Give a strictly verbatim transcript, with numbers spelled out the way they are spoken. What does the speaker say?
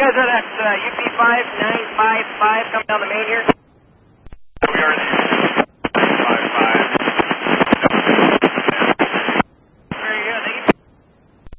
Roger, that's uh, U P five nine five five coming down the main here. We are